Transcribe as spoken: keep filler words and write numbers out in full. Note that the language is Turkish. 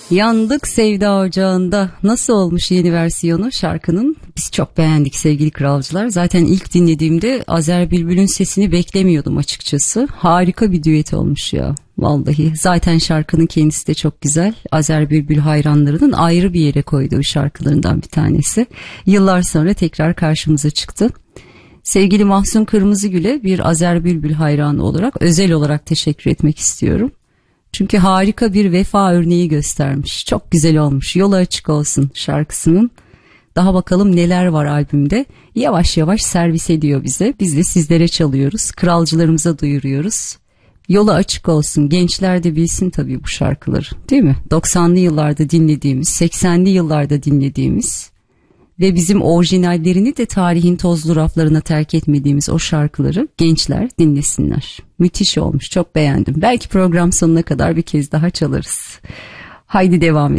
Yandık Sevda Ocağı'nda nasıl olmuş yeni versiyonu şarkının? Biz çok beğendik sevgili kralcılar. Zaten ilk dinlediğimde Azer Bülbül'ün sesini beklemiyordum açıkçası. Harika bir düet olmuş ya. Vallahi zaten şarkının kendisi de çok güzel. Azer Bülbül hayranlarının ayrı bir yere koyduğu şarkılarından bir tanesi. Yıllar sonra tekrar karşımıza çıktı. Sevgili Mahsun Kırmızıgül'e bir Azer Bülbül hayranı olarak özel olarak teşekkür etmek istiyorum. Çünkü harika bir vefa örneği göstermiş. Çok güzel olmuş. Yolu açık olsun şarkısının. Daha bakalım neler var albümde. Yavaş yavaş servis ediyor bize. Biz de sizlere çalıyoruz. Kralcılarımıza duyuruyoruz. Yolu açık olsun. Gençler de bilsin tabii bu şarkıları. Değil mi? doksanlı yıllarda dinlediğimiz, seksenli yıllarda dinlediğimiz ve bizim orijinallerini de tarihin tozlu raflarına terk etmediğimiz o şarkıları gençler dinlesinler. Müthiş olmuş, çok beğendim. Belki program sonuna kadar bir kez daha çalarız. Haydi devam edelim.